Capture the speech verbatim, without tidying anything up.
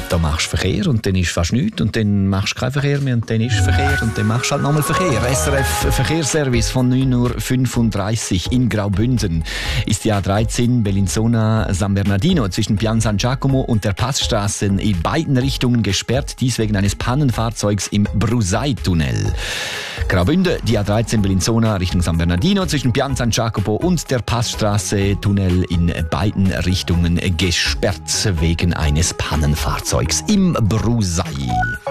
da machst du Verkehr und dann ist fast nichts und dann machst du keinen Verkehr mehr und dann ist Verkehr und dann machst du halt nochmal Verkehr. S R F Verkehrsservice von neun Uhr fünfunddreißig in Graubünden ist die A dreizehn Bellinzona-San Bernardino zwischen Pian San Giacomo und der Passstraße in beiden Richtungen gesperrt, dies wegen eines Pannenfahrzeugs im Brusei-Tunnel. Graubünden, die A dreizehn Bellinzona Richtung San Bernardino zwischen Pian San Giacomo und der Passstraße, Tunnel in beiden Richtungen gesperrt wegen eines Pannenfahrzeugs im Brusei.